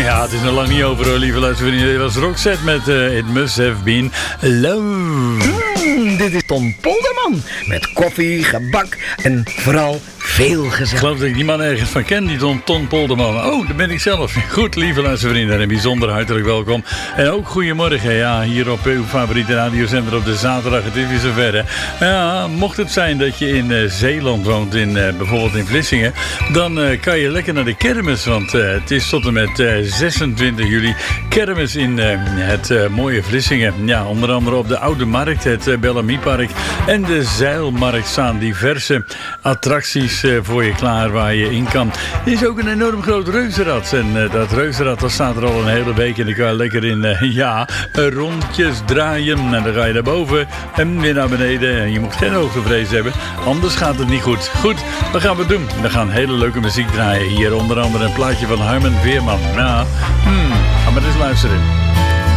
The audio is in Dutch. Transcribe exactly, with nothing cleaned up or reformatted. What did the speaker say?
Ja, het is nog lang niet over hoor, lieve luisteraars. Dit was Roxette met uh, It Must Have Been Love. Mm, dit is Ton Polderman met koffie, gebak en vooral veel gezellig. Ik geloof dat ik die man ergens van ken, die Ton, Ton Polderman. Oh, dat ben ik zelf. Goed, lieve luistervrienden, en bijzonder hartelijk welkom. En ook goedemorgen, ja, hier op uw favoriete radiozender op de zaterdag. Het is weer zover, hè. Ja, mocht het zijn dat je in uh, Zeeland woont, in, uh, bijvoorbeeld in Vlissingen, dan uh, kan je lekker naar de kermis, want uh, het is tot en met uh, zesentwintig juli kermis in uh, het uh, mooie Vlissingen. Ja, onder andere op de Oude Markt, het uh, Bellamiepark en de Zeilmarkt staan diverse attracties uh, voor je klaar waar je in kan. Er is ook een enorm groot reuzenrad en uh, dat reuzenrad dat staat er al een hele week en dan kan je lekker in uh, ja, rondjes draaien en dan ga je naar boven en weer naar beneden en je moet geen hoogtevrees hebben, anders gaat het niet goed. Goed, wat gaan we doen? We gaan hele leuke muziek draaien. Hier onder andere een plaatje van Harmen Veerman. Nou, hmm, ga maar eens luisteren.